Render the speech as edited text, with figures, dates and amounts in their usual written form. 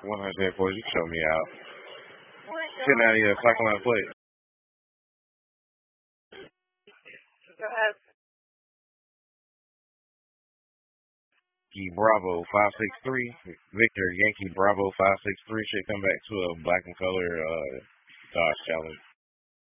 100 boys, you show me out. 1090 cycle line plate. Yankee Bravo 563. Victor Yankee Bravo 563 should come back to a black and color Dodge Challenger.